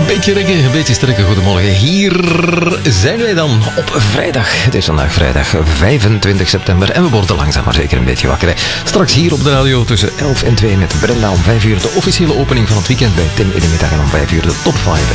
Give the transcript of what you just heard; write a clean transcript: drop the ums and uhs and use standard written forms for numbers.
Beetje rekken, een beetje strekken. Goedemorgen. Hier zijn wij dan op vrijdag. Het is vandaag vrijdag 25 september en we worden langzaam maar zeker een beetje wakker. Hè. Straks hier op de radio tussen 11 en 2 met Brenda om 5 uur de officiële opening van het weekend bij Tim in de middag en om 5 uur de top 5